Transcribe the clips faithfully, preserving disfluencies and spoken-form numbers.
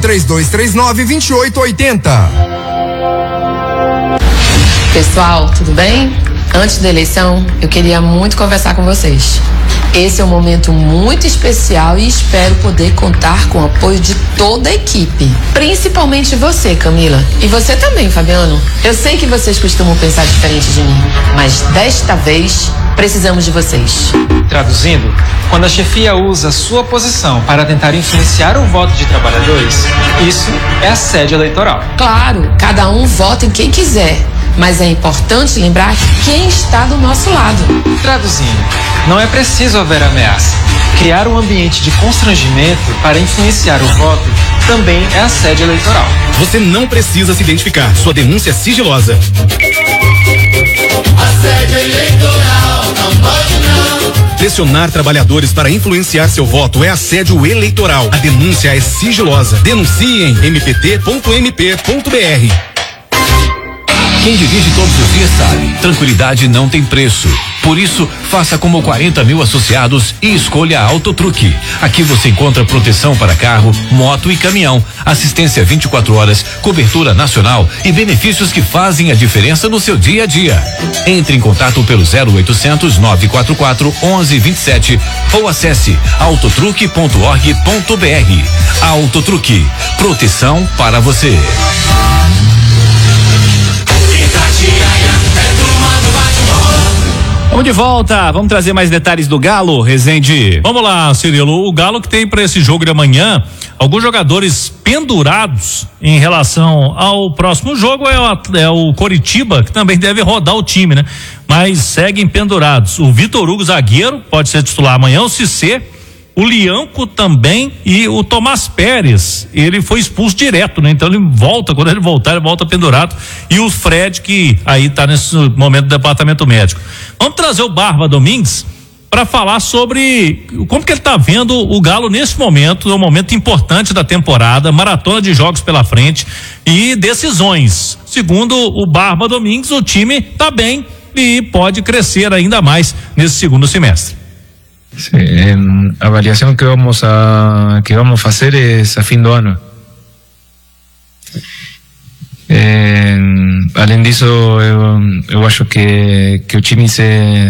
três dois três nove, dois oito oito zero. Pessoal, tudo bem? Antes da eleição, eu queria muito conversar com vocês. Esse é um momento muito especial e espero poder contar com o apoio de toda a equipe. Principalmente você, Camila. E você também, Fabiano. Eu sei que vocês costumam pensar diferente de mim, mas desta vez precisamos de vocês. Traduzindo, quando a chefia usa sua posição para tentar influenciar o voto de trabalhadores, isso é assédio eleitoral. Claro, cada um vota em quem quiser. Mas é importante lembrar quem está do nosso lado. Traduzindo, não é preciso haver ameaça. Criar um ambiente de constrangimento para influenciar o voto também é assédio eleitoral. Você não precisa se identificar. Sua denúncia é sigilosa. Assédio eleitoral, não pode não. Pressionar trabalhadores para influenciar seu voto é assédio eleitoral. A denúncia é sigilosa. Denuncie em m p t ponto m p ponto b r. Quem dirige todos os dias sabe, tranquilidade não tem preço. Por isso, faça como quarenta mil associados e escolha a Autotruque. Aqui você encontra proteção para carro, moto e caminhão, assistência vinte e quatro horas, cobertura nacional e benefícios que fazem a diferença no seu dia a dia. Entre em contato pelo zero oitocentos, nove quatro quatro, onze vinte e sete ou acesse autotruque ponto org ponto b r. Autotruque, proteção para você. Vamos de volta, vamos trazer mais detalhes do Galo, Rezende. Vamos lá, Cirilo, o Galo que tem para esse jogo de amanhã alguns jogadores pendurados em relação ao próximo jogo é o, é o Coritiba, que também deve rodar o time, né? Mas seguem pendurados, o Vitor Hugo, zagueiro, pode ser titular amanhã, o Cissé, o Lianco também e o Tomás Pérez, ele foi expulso direto, né? Então ele volta, quando ele voltar, ele volta pendurado. E o Fred, que aí tá nesse momento do departamento médico. Vamos trazer o Barba Domingues para falar sobre como que ele tá vendo o Galo nesse momento, é um momento importante da temporada, maratona de jogos pela frente e decisões. Segundo o Barba Domingues, o time tá bem e pode crescer ainda mais nesse segundo semestre. Sí, eh, a avaliação que vamos a que vamos fazer é a fim do ano. Eh, além disso, eu, eu acho que que o time se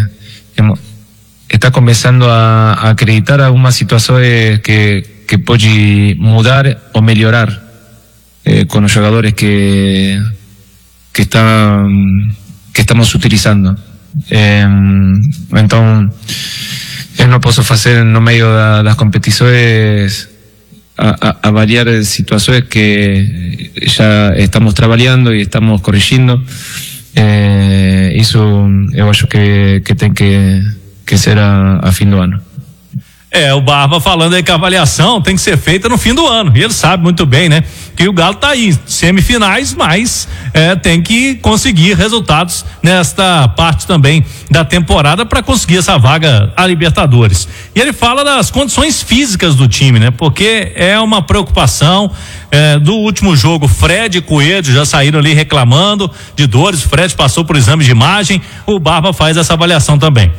está começando a, a acreditar algumas situações que que pode mudar ou melhorar eh, com os jogadores que que estão que estamos utilizando. Eh, então eu não posso fazer no meio da, das competições a, a, avaliar situações que já estamos trabalhando e estamos corrigindo. Eh, isso eu acho que, que tem que, que ser a, a fim do ano. É, o Barba falando aí que a avaliação tem que ser feita no fim do ano, e ele sabe muito bem, né, que o Galo tá aí, semifinais, mas é, tem que conseguir resultados nesta parte também da temporada para conseguir essa vaga a Libertadores. E ele fala das condições físicas do time, né, porque é uma preocupação. É, do último jogo, Fred e Coelho já saíram ali reclamando de dores, o Fred passou por exame de imagem, o Barba faz essa avaliação também.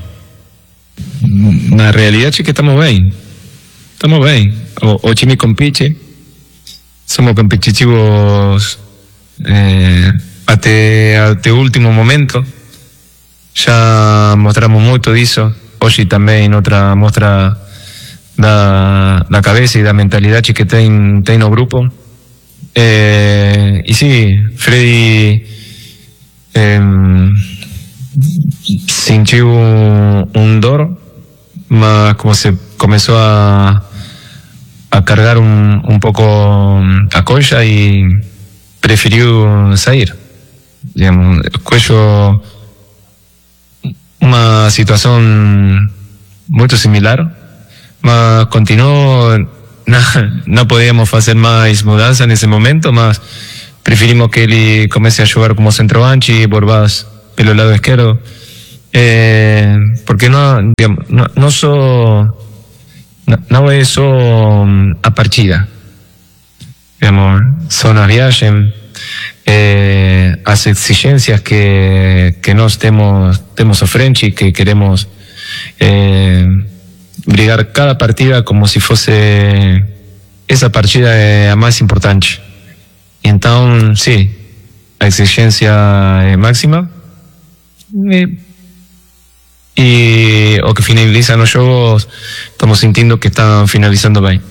Na realidade é que estamos bem, estamos bem, o, o time compete, somos competitivos eh, até, até o último momento, já mostramos muito disso, hoje também outra mostra da, da cabeça e da mentalidade que tem, tem no grupo, eh, e sim, Freddy eh, sentiu um, um dor, mas como se começou a, a cargar um, um pouco a coxa e preferiu sair. Digamos, coxo, uma situação muito similar, mas continuou, não, não podíamos fazer mais mudança nesse momento, mas preferimos que ele comece a jogar como centroavante e Borbás pelo lado esquerdo. Eh, porque no, digamos, no, no, so, no, no es só a partida, digamos, son las viagens, eh, as exigências que, que nós temos, temos à frente e que queremos eh, brigar cada partida como se fosse esa partida es la más importante. Entonces, sí, la exigencia es máxima. E, e o que finaliza nos jogos, estamos sentindo que estão finalizando bem.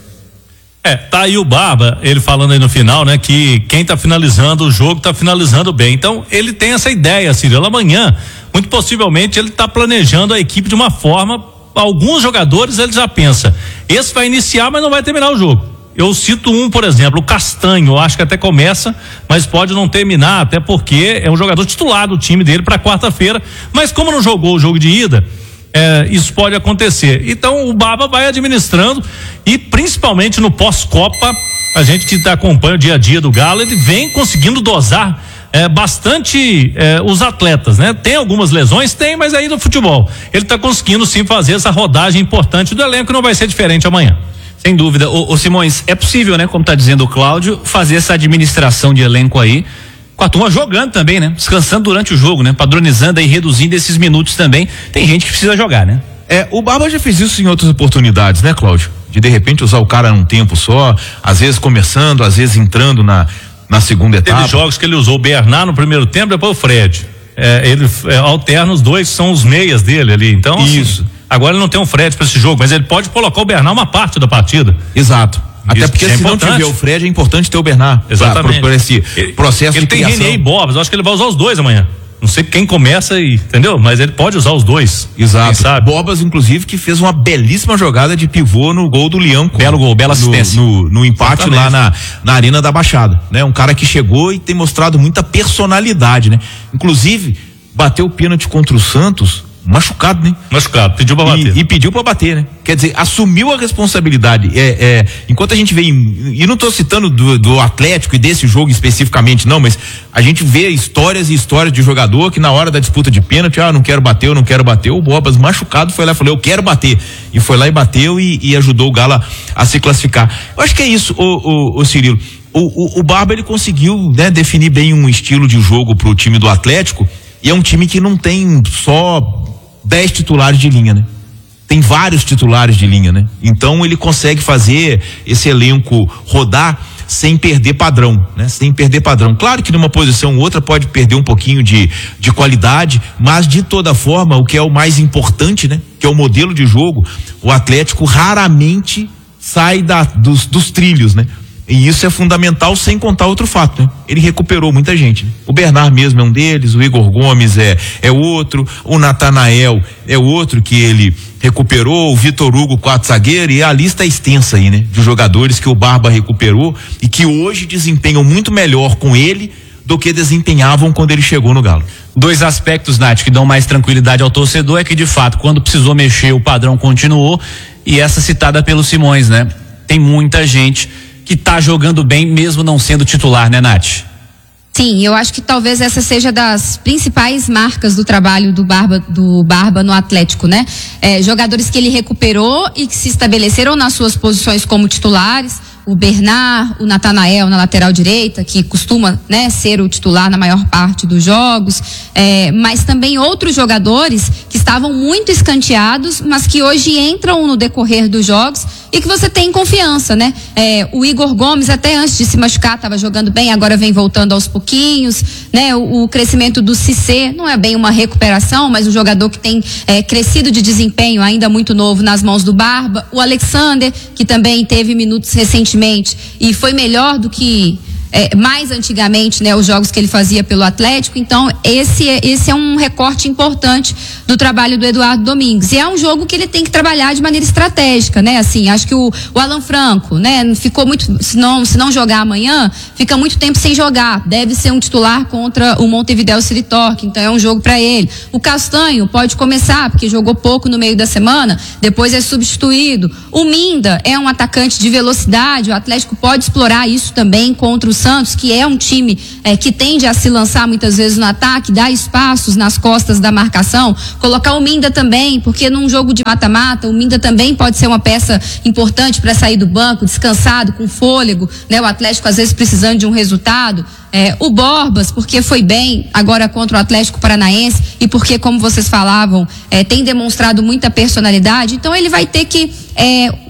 É, tá aí o Barba, ele falando aí no final, né, que quem tá finalizando o jogo tá finalizando bem. Então, ele tem essa ideia, Cirilo. Amanhã, muito possivelmente, ele tá planejando a equipe de uma forma, alguns jogadores ele já pensa, esse vai iniciar, mas não vai terminar o jogo. Eu cito um, por exemplo, o Castanho, eu acho que até começa, mas pode não terminar, até porque é um jogador titular do time dele para quarta-feira, mas como não jogou o jogo de ida, é, isso pode acontecer. Então o Barba vai administrando e principalmente no pós-Copa, a gente que acompanha o dia a dia do Galo, ele vem conseguindo dosar é, bastante é, os atletas, né? Tem algumas lesões? Tem, mas aí no futebol ele está conseguindo sim fazer essa rodagem importante do elenco, não vai ser diferente amanhã. Sem dúvida. Ô, ô Simões, é possível, né, como tá dizendo o Cláudio, fazer essa administração de elenco aí, com a turma jogando também, né? Descansando durante o jogo, né? Padronizando e reduzindo esses minutos também. Tem gente que precisa jogar, né? É, o Barba já fez isso em outras oportunidades, né, Cláudio? De de repente usar o cara num tempo só, às vezes começando, às vezes entrando na, na segunda etapa. Teve jogos que ele usou o Bernard no primeiro tempo, depois o Fred. É, ele é, alterna os dois, são os meias dele ali. Então, isso. Assim, agora ele não tem um Fred para esse jogo, mas ele pode colocar o Bernard uma parte da partida. Exato. Até Isso, porque é se importante. não tiver o Fred, é importante ter o Bernard. Exatamente. Por esse ele, processo ele de tem criação. René e Bobas, eu acho que ele vai usar os dois amanhã. Não sei quem começa e, entendeu? Mas ele pode usar os dois. Exato. Quem sabe? Bobas, inclusive, que fez uma belíssima jogada de pivô no gol do Leão. Belo gol, bela assistência. No, no, no empate Exatamente. lá na, na Arena da Baixada, né? Um cara que chegou e tem mostrado muita personalidade, né? Inclusive, bateu o pênalti contra o Santos, machucado, né? Machucado, pediu pra bater. E, e pediu pra bater, né? Quer dizer, assumiu a responsabilidade. É, é, enquanto a gente vê, e não tô citando do, do Atlético e desse jogo especificamente, não, mas a gente vê histórias e histórias de jogador que na hora da disputa de pênalti, ah, não quero bater, eu não quero bater, o Bobas machucado foi lá e falou, eu quero bater. E foi lá e bateu e, e ajudou o Galo a, a se classificar. Eu acho que é isso, o, o, o Cirilo. O, o, o Barba, ele conseguiu, né, definir bem um estilo de jogo pro time do Atlético, e é um time que não tem só dez titulares de linha, né? Tem vários titulares de linha, né? Então ele consegue fazer esse elenco rodar sem perder padrão, né? Sem perder padrão. Claro que numa posição ou outra pode perder um pouquinho de, de qualidade, mas de toda forma, o que é o mais importante, né? Que é o modelo de jogo, o Atlético raramente sai da, dos, dos trilhos, né? E isso é fundamental, sem contar outro fato, né? Ele recuperou muita gente, né? O Bernard mesmo é um deles, o Igor Gomes é, é outro, o Natanael é outro que ele recuperou, o Vitor Hugo, quatro zagueiro, e a lista é extensa aí, né? De jogadores que o Barba recuperou e que hoje desempenham muito melhor com ele do que desempenhavam quando ele chegou no Galo. Dois aspectos, Nath, que dão mais tranquilidade ao torcedor é que, de fato, quando precisou mexer, o padrão continuou, e essa citada pelo Simões, né? Tem muita gente que tá jogando bem mesmo não sendo titular, né, Nath? Sim, eu acho que talvez essa seja das principais marcas do trabalho do Barba, do Barba no Atlético, né? É, jogadores que ele recuperou e que se estabeleceram nas suas posições como titulares, o Bernard, o Natanael na lateral direita, que costuma, né, ser o titular na maior parte dos jogos, é, mas também outros jogadores que estavam muito escanteados, mas que hoje entram no decorrer dos jogos e que você tem confiança, né? É, o Igor Gomes, até antes de se machucar, estava jogando bem, agora vem voltando aos pouquinhos, né? O, o crescimento do Cissé não é bem uma recuperação, mas um jogador que tem é, crescido de desempenho, ainda muito novo nas mãos do Barba. O Alexander, que também teve minutos recentemente e foi melhor do que é, mais antigamente, né, os jogos que ele fazia pelo Atlético. Então esse, esse é um recorte importante do trabalho do Eduardo Domingues, e é um jogo que ele tem que trabalhar de maneira estratégica, né? Assim, acho que o, o Alan Franco, né, ficou muito, se não, se não jogar amanhã, fica muito tempo sem jogar, deve ser um titular contra o Montevideo City Torque, então é um jogo para ele. O Castanho pode começar, porque jogou pouco no meio da semana, depois é substituído. O Minda é um atacante de velocidade, o Atlético pode explorar isso também contra o Santos, que é um time é, que tende a se lançar muitas vezes no ataque, dá espaços nas costas da marcação. Colocar o Minda também, porque num jogo de mata-mata, o Minda também pode ser uma peça importante para sair do banco, descansado, com fôlego, né? O Atlético às vezes precisando de um resultado. É, o Borbas, porque foi bem agora contra o Atlético Paranaense e porque, como vocês falavam, é, tem demonstrado muita personalidade, então ele vai ter que é,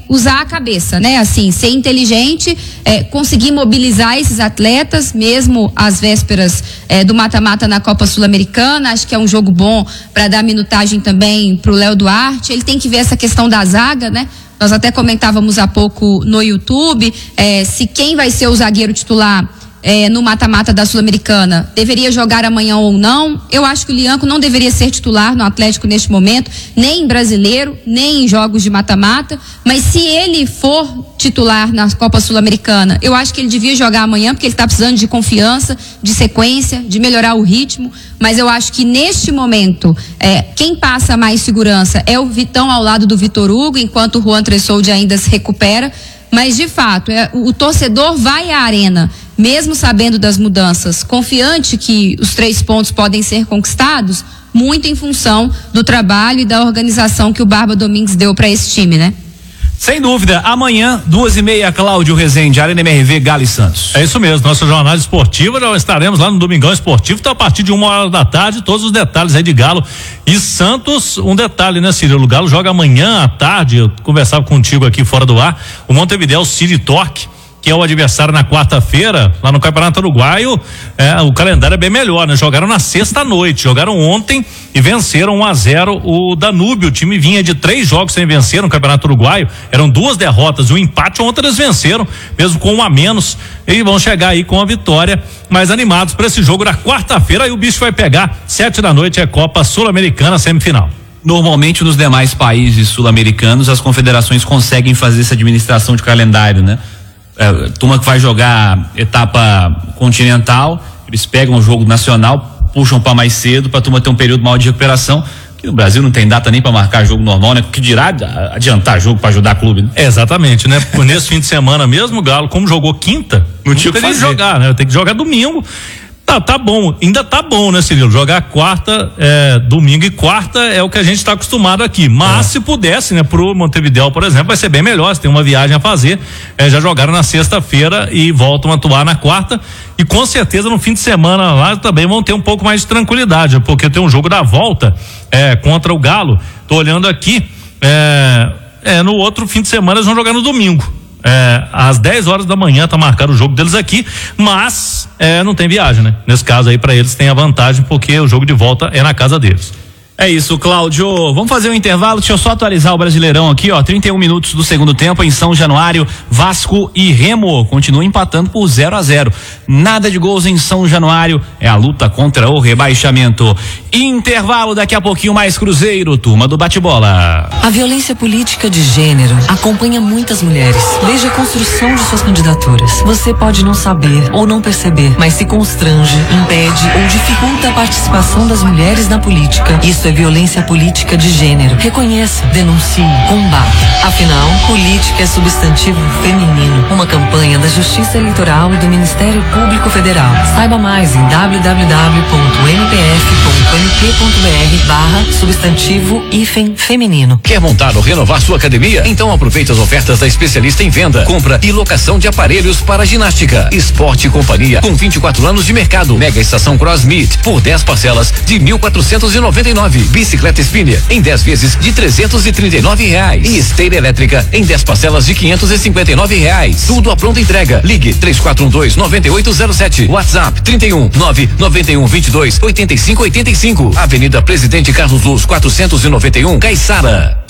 usar a cabeça, né? Assim, ser inteligente, é, conseguir mobilizar esses atletas, mesmo às vésperas é, do mata-mata na Copa Sul-Americana. Acho que é um jogo bom para dar minutagem também pro Léo Duarte. Ele tem que ver essa questão da zaga, né? Nós até comentávamos há pouco no YouTube, é, se quem vai ser o zagueiro titular É, no mata-mata da Sul-Americana, deveria jogar amanhã ou não. Eu acho que o Lianco não deveria ser titular no Atlético neste momento, nem em brasileiro, nem em jogos de mata-mata, mas se ele for titular na Copa Sul-Americana, eu acho que ele devia jogar amanhã, porque ele está precisando de confiança, de sequência, de melhorar o ritmo, mas eu acho que neste momento, é, quem passa mais segurança é o Vitão ao lado do Vitor Hugo, enquanto o Juan Tressoldi ainda se recupera. Mas de fato, é, o, o torcedor vai à arena, mesmo sabendo das mudanças, confiante que os três pontos podem ser conquistados, muito em função do trabalho e da organização que o Barba Domingues deu para esse time, né? Sem dúvida, amanhã, duas e meia, Cláudio Rezende, Arena M R V, Galo e Santos. É isso mesmo, nossa jornada esportiva, nós estaremos lá no Domingão Esportivo, então a partir de uma hora da tarde, todos os detalhes aí de Galo e Santos. Um detalhe, né, Cirilo? O Galo joga amanhã à tarde, eu conversava contigo aqui fora do ar, o Montevidéu City Torque, que é o adversário na quarta-feira, lá no Campeonato Uruguaio. É, o calendário é bem melhor, né? Jogaram na sexta noite, jogaram ontem e venceram um a zero o Danúbio. O time vinha de três jogos sem vencer no Campeonato Uruguaio, eram duas derrotas e um empate. Ontem eles venceram, mesmo com um a menos, e vão chegar aí com a vitória, mais animados para esse jogo da quarta-feira. Aí o bicho vai pegar, sete da noite, é Copa Sul-Americana, semifinal. Normalmente nos demais países sul-americanos as confederações conseguem fazer essa administração de calendário, né? É, turma que vai jogar etapa continental, eles pegam o jogo nacional, puxam para mais cedo, para a turma ter um período maior de recuperação. Que no Brasil não tem data nem para marcar jogo normal, né? Que dirá adiantar jogo para ajudar clube, né? É, exatamente, né? Nesse fim de semana mesmo, o Galo, como jogou quinta, não tinha que jogar, né? Tem que jogar domingo. Tá, tá bom, ainda tá bom, né, Cirilo? Jogar quarta, é, domingo e quarta é o que a gente está acostumado aqui. Mas é. se pudesse, né, pro Montevidéu, por exemplo, vai ser bem melhor. Se tem uma viagem a fazer, é, já jogaram na sexta-feira e voltam a atuar na quarta. E com certeza no fim de semana lá também vão ter um pouco mais de tranquilidade, porque tem um jogo da volta é, contra o Galo. Tô olhando aqui, é, é, no outro fim de semana eles vão jogar no domingo. É, às dez horas da manhã tá marcado o jogo deles aqui, mas é, não tem viagem, né? Nesse caso aí, para eles tem a vantagem, porque o jogo de volta é na casa deles. É isso, Cláudio. Vamos fazer um intervalo. Deixa eu só atualizar o Brasileirão aqui, ó. trinta e um minutos do segundo tempo em São Januário. Vasco e Remo continuam empatando por zero a zero. Nada de gols em São Januário. É a luta contra o rebaixamento. Intervalo, daqui a pouquinho mais Cruzeiro, turma do bate-bola. A violência política de gênero acompanha muitas mulheres, desde a construção de suas candidaturas. Você pode não saber ou não perceber, mas se constrange, impede ou dificulta a participação das mulheres na política. Isso é violência política de gênero. Reconheça, denuncie, combata. Afinal, política é substantivo feminino. Uma campanha da Justiça Eleitoral e do Ministério Público Federal. Saiba mais em w w w ponto m p f ponto m p ponto b r barra substantivo hífen feminino. Quer montar ou renovar sua academia? Então aproveite as ofertas da especialista em venda, compra e locação de aparelhos para ginástica. Esporte e Companhia, com vinte e quatro anos de mercado. Mega Estação CrossMeet, por dez parcelas de mil quatrocentos e noventa e nove. Bicicleta Spinner, em dez vezes de trezentos e trinta e nove reais. E esteira elétrica, em dez parcelas de quinhentos e cinquenta e nove reais. Tudo à pronta entrega. Ligue três quatro um dois, nove oito zero sete. WhatsApp trinta e um, nove nove um, vinte e dois, oitenta e cinco, oitenta e cinco. Avenida Presidente Carlos Luz, quatrocentos e noventa e um, Caiçara.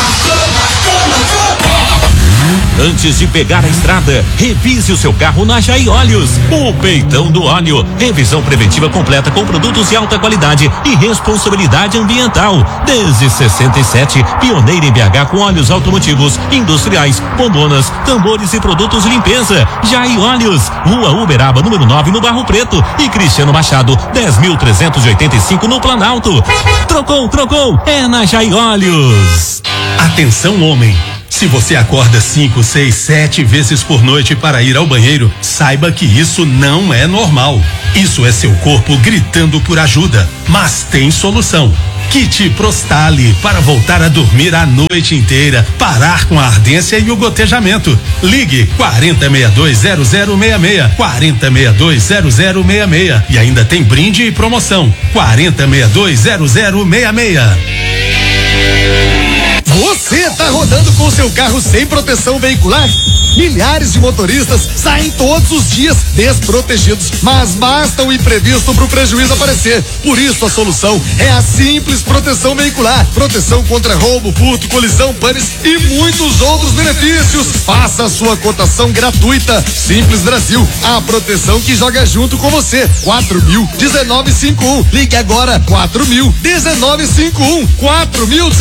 Antes de pegar a estrada, revise o seu carro na Jai Óleos. O peitão do óleo. Revisão preventiva completa com produtos de alta qualidade e responsabilidade ambiental. Desde sessenta e sete, pioneira em B H com óleos automotivos, industriais, bombonas, tambores e produtos de limpeza. Jai Óleos, Rua Uberaba, número nove, no Barro Preto, e Cristiano Machado, dez mil trezentos e oitenta e cinco, no Planalto. Trocou, trocou, é na Jai Óleos. Atenção, homem. Se você acorda cinco, seis, sete vezes por noite para ir ao banheiro, saiba que isso não é normal. Isso é seu corpo gritando por ajuda. Mas tem solução. Kit Prostali, para voltar a dormir a noite inteira, parar com a ardência e o gotejamento. Ligue quarenta, sessenta e dois, zero zero seis seis, quarenta, sessenta e dois, zero zero seis seis. E ainda tem brinde e promoção. quarenta, sessenta e dois, zero zero seis seis. Você tá rodando com seu carro sem proteção veicular? Milhares de motoristas saem todos os dias desprotegidos, mas basta o imprevisto para o prejuízo aparecer. Por isso a solução é a Simples Proteção Veicular. Proteção contra roubo, furto, colisão, panes e muitos outros benefícios. Faça a sua cotação gratuita. Simples Brasil, a proteção que joga junto com você. quatro mil dezenove cinquenta e um. Ligue agora quatro mil dezenove cinquenta e um. quatro mil